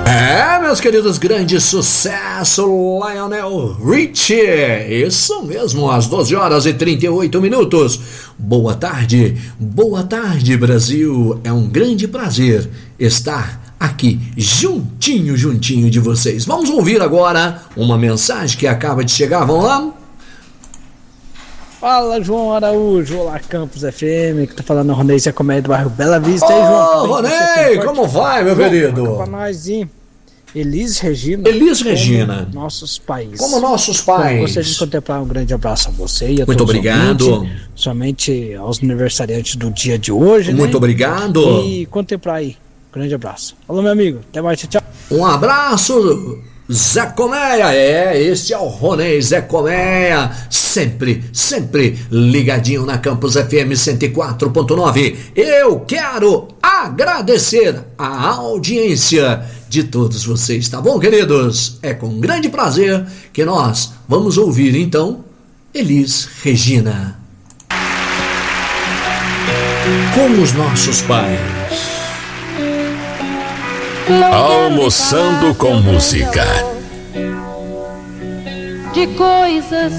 Meus queridos, grande sucesso, Lionel Richie. Isso mesmo, às 12h38. Boa tarde, Brasil. É um grande prazer estar aqui juntinho de vocês. Vamos ouvir agora uma mensagem que acaba de chegar. Vamos lá? Fala, João Araújo, olá, Campos FM, que tá falando Ronei Zé Comédia do bairro Bela Vista. Aí, João, Ronei, como vai, meu querido? Pra nós, hein? Elis Regina. Nossos pais. Como nossos pais. Gostaria de contemplar um grande abraço a você e a muito todos obrigado. Ouvintes, somente aos aniversariantes do dia de hoje, muito né? Obrigado. E contemplar aí. Grande abraço. Falou, meu amigo. Até mais, tchau. Um abraço, Zé Colmeia. Este é o Ronei Zé Colmeia. Sempre ligadinho na Campus FM 104.9. Eu quero agradecer a audiência de todos vocês, tá bom, queridos? É com grande prazer que nós vamos ouvir, então, Elis Regina. Como os nossos pais. Almoçando com música. De coisas